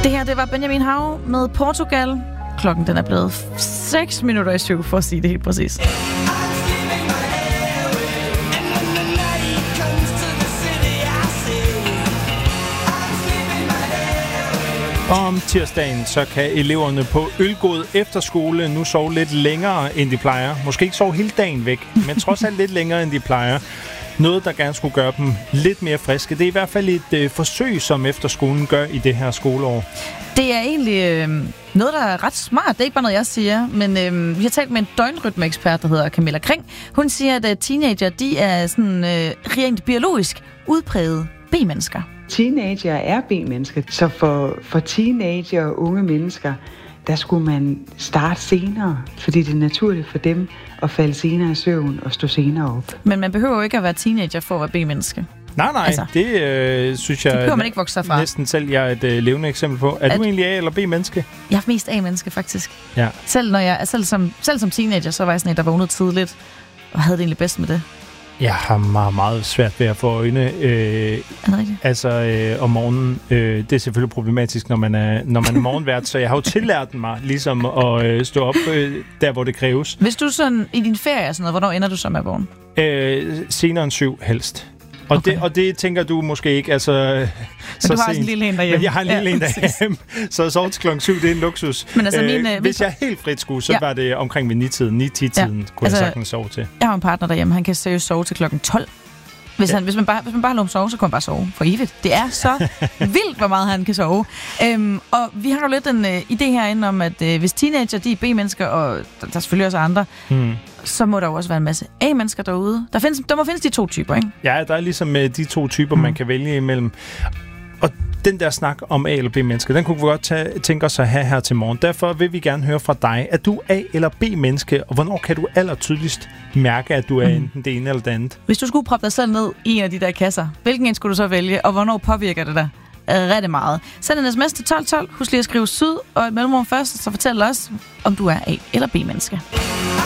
Det her, det var Benjamin Hav med Portugal. Klokken den er blevet 6:07, for at sige det helt præcis. Om tirsdagen, så kan eleverne på Ølgod Efterskole nu sove lidt længere, end de plejer. Måske ikke sove hele dagen væk, men trods alt lidt længere, end de plejer. Noget, der gerne skulle gøre dem lidt mere friske. Det er i hvert fald et forsøg, som efterskolen gør i det her skoleår. Det er egentlig noget, der er ret smart. Det er ikke bare noget, jeg siger. Men vi har talt med en døgnrytmeekspert, der hedder Camilla Kring. Hun siger, at teenager, de er sådan rent biologisk udpræget B-mennesker. Teenager er B-mennesker, så for teenager og unge mennesker, der skulle man starte senere, fordi det er naturligt for dem at falde senere i søvn og stå senere op. Men man behøver jo ikke at være teenager for at være B-menneske. Nej, altså, det synes jeg... Det behøver man ikke vokse sig fra. Næsten selv jeg er et levende eksempel på. Er du egentlig A- eller B-menneske? Jeg er mest A-menneske, faktisk. Ja. Selv som teenager, så var jeg sådan en, der vågnede tidligt, og havde det egentlig bedst med det. Jeg har meget, meget svært ved at få øjne om morgenen. Det er selvfølgelig problematisk, når man er morgenvært, så jeg har jo tillært mig ligesom at stå op der, hvor det kræves. Hvis du sådan i din ferie og sådan noget, hvornår ender du så med at vågne? Senere end 7 helst. Okay. Og det tænker du måske ikke, altså... Men så du har sent. også en lille en derhjemme. Men jeg har en lille en derhjemme, så sove til klokken 7, det er en luksus. Men altså hvis jeg er helt frit skud, så var det omkring ved 9-10-tiden, kunne jeg sagtens sove til. Jeg har en partner derhjemme, han kan seriøst sove til klokken 12. Hvis man bare lader ham sove, så kan man bare sove for evigt. Det er så vildt, hvor meget han kan sove. Og vi har jo lidt en idé herinde om, at hvis teenager, de er B-mennesker, og der er selvfølgelig også andre, så må der jo også være en masse A-mennesker derude. Der må findes de to typer, ikke? Ja, der er ligesom de to typer, man kan vælge imellem. Og den der snak om A- eller B-menneske, den kunne vi godt tænke os at have her til morgen. Derfor vil vi gerne høre fra dig. Er du A- eller B-menneske, og hvornår kan du allertydeligst mærke, at du er enten det ene eller det andet? Hvis du skulle proppe dig selv ned i en af de der kasser, hvilken en skulle du så vælge, og hvornår påvirker det dig? Rigtig meget. Send en sms til 1212. Husk lige at skrive syd og et mellemrum først, så fortæl os, om du er A- eller B-menneske.